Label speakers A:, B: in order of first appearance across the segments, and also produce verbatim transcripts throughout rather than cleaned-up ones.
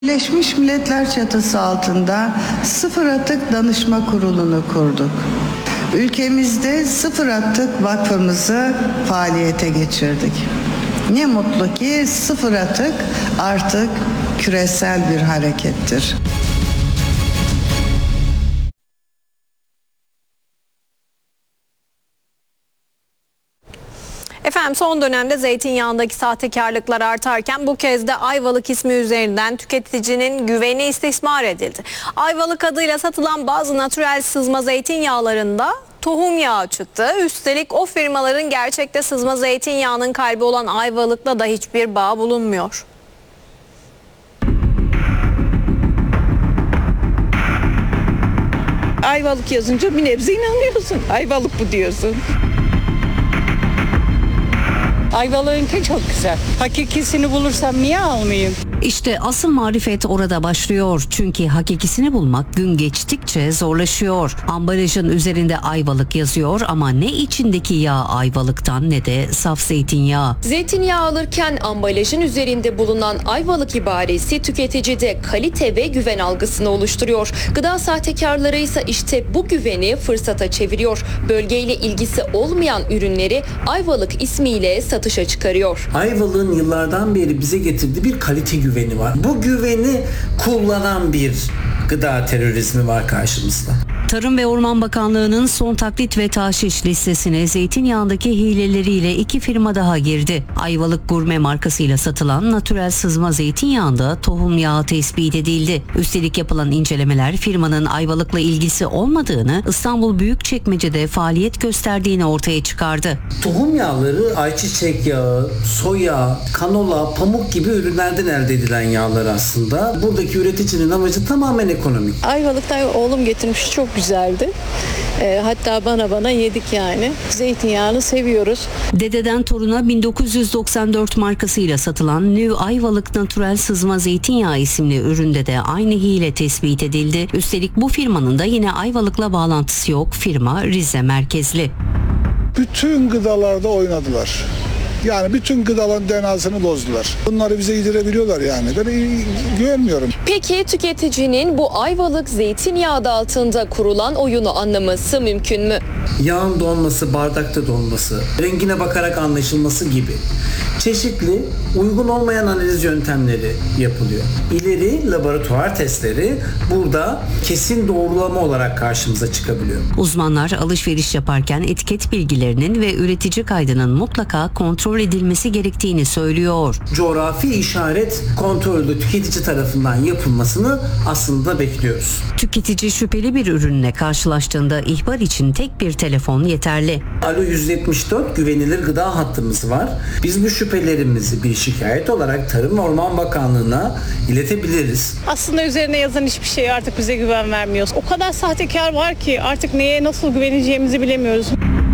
A: Birleşmiş Milletler çatısı altında Sıfır Atık Danışma Kurulu'nu kurduk. Ülkemizde Sıfır Atık Vakfımızı faaliyete geçirdik. Ne mutlu ki sıfır atık artık küresel bir harekettir.
B: Efendim son dönemde zeytinyağındaki sahtekarlıklar artarken bu kez de Ayvalık ismi üzerinden tüketicinin güveni istismar edildi. Ayvalık adıyla satılan bazı natürel sızma zeytinyağlarında tohum yağı çıktı. Üstelik o firmaların gerçekte sızma zeytinyağının kalbi olan Ayvalık'la da hiçbir bağ bulunmuyor.
C: Ayvalık yazınca bir nebze inanıyorsun. Ayvalık bu diyorsun. Ayvalık'ınki çok güzel. Hakikisini bulursam niye almayayım?
D: İşte asıl marifet orada başlıyor. Çünkü hakikisini bulmak gün geçtikçe zorlaşıyor. Ambalajın üzerinde Ayvalık yazıyor ama ne içindeki yağ Ayvalık'tan ne de saf zeytinyağı.
E: Zeytinyağı alırken ambalajın üzerinde bulunan Ayvalık ibaresi tüketicide kalite ve güven algısını oluşturuyor. Gıda sahtekarları ise işte bu güveni fırsata çeviriyor. Bölgeyle ilgisi olmayan ürünleri Ayvalık ismiyle satışa çıkarıyor.
F: Ayvalık'ın yıllardan beri bize getirdiği bir kalite güveni var. Bu güveni kullanan bir gıda terörizmi var karşımızda.
D: Tarım ve Orman Bakanlığı'nın son taklit ve tahşiş listesine zeytinyağındaki hileleriyle iki firma daha girdi. Ayvalık Gurme markasıyla satılan natürel sızma zeytinyağında tohum yağı tespit edildi. Üstelik yapılan incelemeler firmanın Ayvalık'la ilgisi olmadığını, İstanbul Büyükçekmece'de faaliyet gösterdiğini ortaya çıkardı.
F: Tohum yağları ayçiçek yağı, soya, kanola, pamuk gibi ürünlerden elde edilen yağlar aslında. Buradaki üreticinin amacı tamamen ekonomik.
G: Ayvalık'tan oğlum getirmiş, çok güzeldi. E, hatta bana bana yedik yani. Zeytinyağını seviyoruz.
D: Dededen toruna bin dokuz yüz doksan dört markasıyla satılan New Ayvalık Natürel Sızma Zeytinyağı isimli üründe de aynı hile tespit edildi. Üstelik bu firmanın da yine Ayvalık'la bağlantısı yok. Firma Rize merkezli.
H: Bütün gıdalarda oynadılar. Yani bütün gıdaların D N A'sını bozdular. Bunları bize yedirebiliyorlar yani. Ben görmüyorum.
E: Peki tüketicinin bu Ayvalık zeytinyağı adı altında kurulan oyunu anlaması mümkün mü?
F: Yağın donması, bardakta donması, rengine bakarak anlaşılması gibi çeşitli uygun olmayan analiz yöntemleri yapılıyor. İleri laboratuvar testleri burada kesin doğrulama olarak karşımıza çıkabiliyor.
D: Uzmanlar alışveriş yaparken etiket bilgilerinin ve üretici kaydının mutlaka kontrol edilmesi gerektiğini söylüyor.
F: Coğrafi işaret kontrolü tüketici tarafından yapılmasını aslında bekliyoruz.
D: Tüketici şüpheli bir ürünle karşılaştığında ihbar için tek bir telefon yeterli.
F: Alo yüz yetmiş dört güvenilir gıda hattımız var. Biz bu şüphelerimizi bir şikayet olarak Tarım ve Orman Bakanlığı'na iletebiliriz.
C: Aslında üzerine yazan hiçbir şey artık bize güven vermiyor. O kadar sahtekar var ki artık neye nasıl güveneceğimizi bilemiyoruz.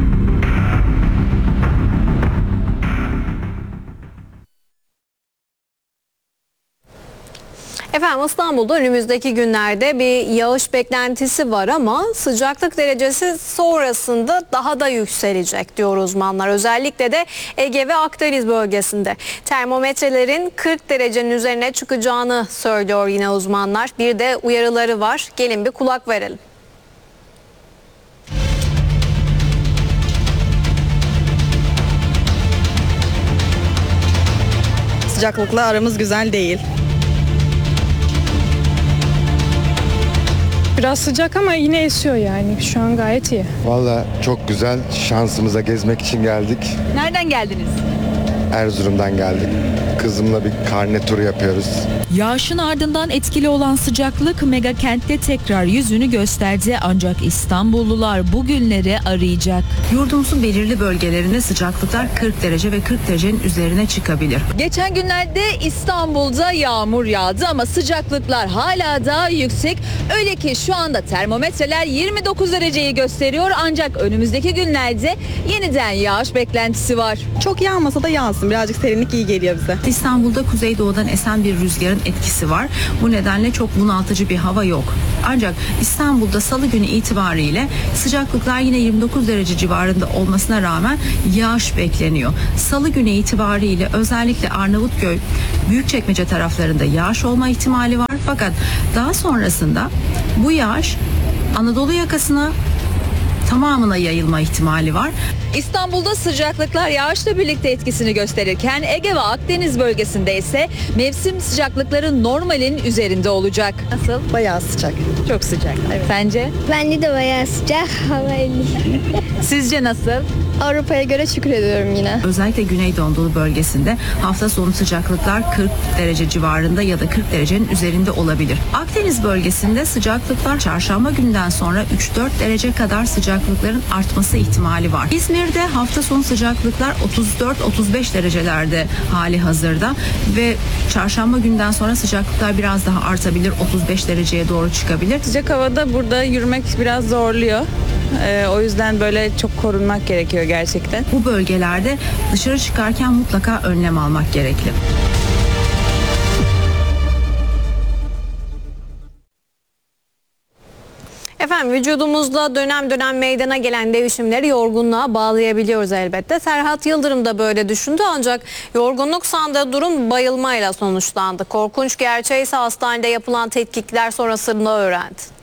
B: Efendim İstanbul'da önümüzdeki günlerde bir yağış beklentisi var ama sıcaklık derecesi sonrasında daha da yükselecek diyor uzmanlar. Özellikle de Ege ve Akdeniz bölgesinde. Termometrelerin kırk derecenin üzerine çıkacağını söylüyor yine uzmanlar. Bir de uyarıları var. Gelin bir kulak verelim.
I: Sıcaklıkla aramız güzel değil.
J: Biraz sıcak ama yine esiyor yani. Şu an gayet iyi.
K: Vallahi çok güzel. Şansımıza gezmek için geldik.
I: Nereden geldiniz?
K: Erzurum'dan geldik. Kızımla bir karne turu yapıyoruz.
L: Yağışın ardından etkili olan sıcaklık mega kentte tekrar yüzünü gösterdi ancak İstanbullular bu günleri arayacak.
M: Yurdumuzun belirli bölgelerinde sıcaklıklar kırk derece ve kırk derecenin üzerine çıkabilir.
E: Geçen günlerde İstanbul'da yağmur yağdı ama sıcaklıklar hala daha yüksek. Öyle ki şu anda termometreler yirmi dokuz dereceyi gösteriyor ancak önümüzdeki günlerde yeniden yağış beklentisi var.
I: Çok yağmasa da yağsın. Birazcık serinlik iyi geliyor bize.
M: İstanbul'da kuzeydoğudan esen bir rüzgarın etkisi var. Bu nedenle çok bunaltıcı bir hava yok. Ancak İstanbul'da salı günü itibariyle sıcaklıklar yine yirmi dokuz derece civarında olmasına rağmen yağış bekleniyor. Salı günü itibariyle özellikle Arnavutköy, Büyükçekmece taraflarında yağış olma ihtimali var. Fakat daha sonrasında bu yağış Anadolu yakasına tamamına yayılma ihtimali var.
I: İstanbul'da sıcaklıklar yağışla birlikte etkisini gösterirken Ege ve Akdeniz bölgesinde ise mevsim sıcaklıkları normalin üzerinde olacak. Nasıl?
N: Bayağı sıcak.
I: Çok sıcak. Evet. Sence?
O: Bence de bayağı sıcak. Hava elli.
I: Sizce nasıl?
O: Avrupa'ya göre şükür ediyorum yine.
M: Özellikle Güneydoğu Anadolu bölgesinde hafta sonu sıcaklıklar kırk derece civarında ya da kırk derecenin üzerinde olabilir. Akdeniz bölgesinde sıcaklıklar çarşamba günden sonra üç dört derece kadar sıcaklıkların artması ihtimali var. İzmir'de hafta sonu sıcaklıklar otuz dört otuz beş derecelerde hali hazırda ve çarşamba günden sonra sıcaklıklar biraz daha artabilir, otuz beş dereceye doğru çıkabilir.
C: Sıcak havada burada yürümek biraz zorluyor. Ee, o yüzden böyle çok korunmak gerekiyor gerçekten.
M: Bu bölgelerde dışarı çıkarken mutlaka önlem almak gerekli.
B: Efendim vücudumuzda dönem dönem meydana gelen değişimleri yorgunluğa bağlayabiliyoruz elbette. Serhat Yıldırım da böyle düşündü ancak yorgunluk sandığı durum bayılmayla sonuçlandı. Korkunç gerçeği ise hastanede yapılan tetkikler sonrasında öğrendi.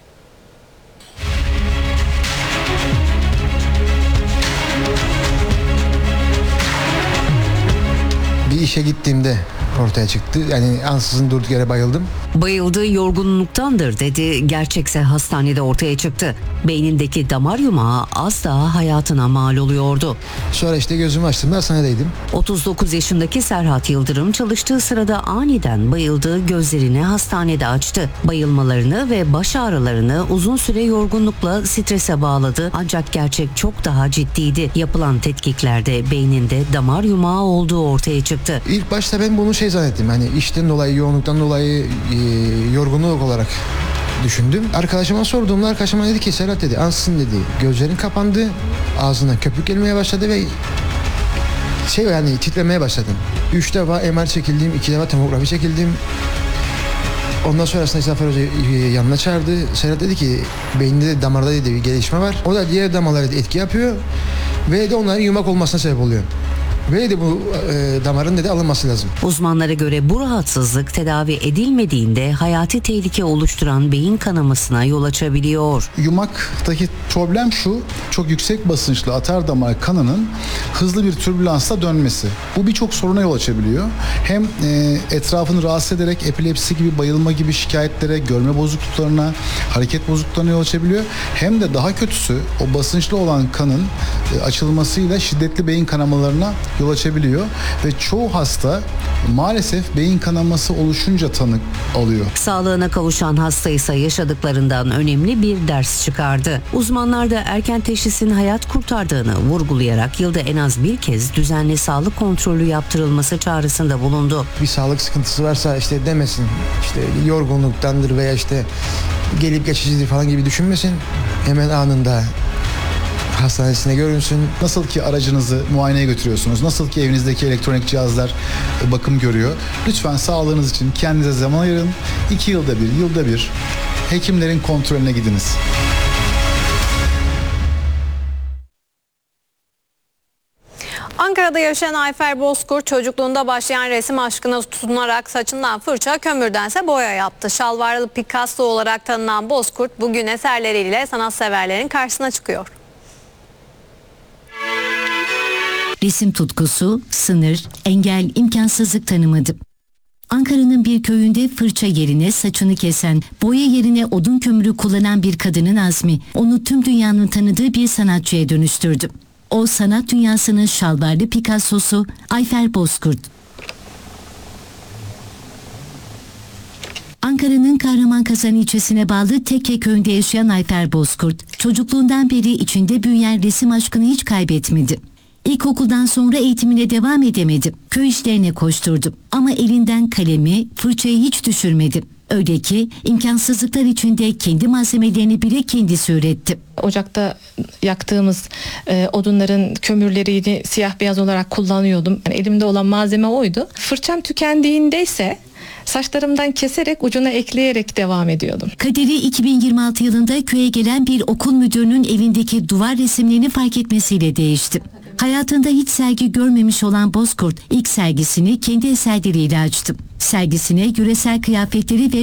P: Bir işe gittiğimde ortaya çıktı. Yani ansızın durduk yere bayıldım.
D: Bayıldığı yorgunluktandır dedi. Gerçekse hastanede ortaya çıktı. Beynindeki damar yumağı az daha hayatına mal oluyordu.
P: Sonra işte gözümü açtığımda hastanedeydim.
D: otuz dokuz yaşındaki Serhat Yıldırım çalıştığı sırada aniden bayıldığı gözlerini hastanede açtı. Bayılmalarını ve baş ağrılarını uzun süre yorgunlukla strese bağladı. Ancak gerçek çok daha ciddiydi. Yapılan tetkiklerde beyninde damar yumağı olduğu ortaya çıktı.
P: İlk başta ben bunu şey zannettim. Hani işten dolayı, yoğunluktan dolayı e, yorgunluk olarak düşündüm. Arkadaşıma sorduğumda arkadaşıma dedi ki Serhat dedi ansızın dedi gözlerin kapandı, ağzından köpük gelmeye başladı ve şey yani titremeye başladım. Üç defa M R çekildim, iki defa tomografi çekildim. Ondan sonrasında Zafer Hoca yanına çağırdı. Serhat dedi ki beyninde de damarda dedi bir gelişme var. O da diğer damarlara etki yapıyor ve de onların yumak olmasına sebep oluyor. Ve de bu e, damarın dedi alınması lazım.
D: Uzmanlara göre bu rahatsızlık tedavi edilmediğinde hayati tehlike oluşturan beyin kanamasına yol açabiliyor.
Q: Yumaktaki problem şu, çok yüksek basınçlı atar damar kanının hızlı bir türbülansla dönmesi. Bu birçok soruna yol açabiliyor. Hem e, etrafını rahatsız ederek epilepsi gibi, bayılma gibi şikayetlere, görme bozukluklarına, hareket bozukluklarına yol açabiliyor. Hem de daha kötüsü o basınçlı olan kanın e, açılmasıyla şiddetli beyin kanamalarına yol açabiliyor ve çoğu hasta maalesef beyin kanaması oluşunca tanı alıyor.
D: Sağlığına kavuşan hasta ise yaşadıklarından önemli bir ders çıkardı. Uzmanlar da erken teşhisin hayat kurtardığını vurgulayarak yılda en az bir kez düzenli sağlık kontrolü yaptırılması çağrısında bulundu.
P: Bir sağlık sıkıntısı varsa işte demesin işte yorgunluktandır veya işte gelip geçicidir falan gibi düşünmesin. Hemen anında hastanesine görünsün.
Q: Nasıl ki aracınızı muayeneye götürüyorsunuz, nasıl ki evinizdeki elektronik cihazlar bakım görüyor. Lütfen sağlığınız için kendinize zaman ayırın. İki yılda bir, yılda bir hekimlerin kontrolüne gidiniz.
B: Ankara'da yaşayan Ayfer Bozkurt çocukluğunda başlayan resim aşkına tutunarak saçından fırça, kömürdense boya yaptı. Şalvarlı Picasso olarak tanınan Bozkurt bugün eserleriyle sanatseverlerin karşısına çıkıyor.
R: Resim tutkusu, sınır, engel, imkansızlık tanımadı. Ankara'nın bir köyünde fırça yerine saçını kesen, boya yerine odun kömürü kullanan bir kadının azmi, onu tüm dünyanın tanıdığı bir sanatçıya dönüştürdü. O sanat dünyasının şalvarlı Picasso'su Ayfer Bozkurt. Ankara'nın Kahramankasan ilçesine bağlı Tekke köyünde yaşayan Ayfer Bozkurt, çocukluğundan beri içinde büyüyen resim aşkını hiç kaybetmedi. İlkokuldan sonra eğitimine devam edemedi. Köy işlerine koşturdu ama elinden kalemi, fırçayı hiç düşürmedi. Öyle ki imkansızlıklar içinde kendi malzemelerini bile kendisi üretti.
N: Ocakta yaktığımız e, odunların kömürlerini siyah beyaz olarak kullanıyordum. Yani elimde olan malzeme oydu. Fırçam tükendiğinde ise saçlarımdan keserek ucuna ekleyerek devam ediyordum.
R: Kaderi iki bin yirmi altı yılında köye gelen bir okul müdürünün evindeki duvar resimlerini fark etmesiyle değişti. Hayatında hiç sergi görmemiş olan Bozkurt ilk sergisini kendi eserleriyle açtı. Sergisine yöresel kıyafetleri ve